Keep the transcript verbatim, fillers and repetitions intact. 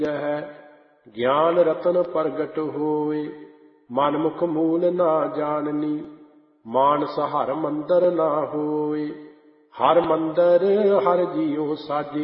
ਹੈ। ਗਿਆਨ ਰਤਨ ਪ੍ਰਗਟ ਹੋਏ, ਮਨ ਮੁਖ ਮੂਲ ਨਾ ਜਾਣਨੀ। ਮਾਨਸ ਹਰ ਮੰਦਰ ਨਾ ਹੋਏ, ਹਰ ਮੰਦਰ ਹਰ ਜੀਉ ਸਾਜੇ।